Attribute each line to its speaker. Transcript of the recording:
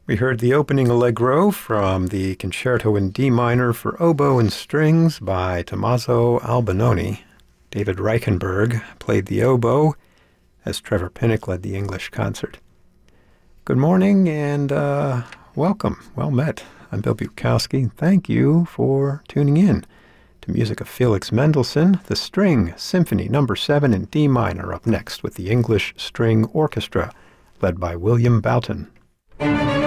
Speaker 1: We heard the opening allegro from the Concerto in D minor for oboe and strings by Tommaso Albinoni. David Reichenberg played the oboe as Trevor Pinnock led the English concert. Good morning and welcome. Well met. I'm Bill Bukowski. Thank you for tuning in to music of Felix Mendelssohn, the String Symphony No. 7 in D minor, up next with the English String Orchestra led by William Boughton.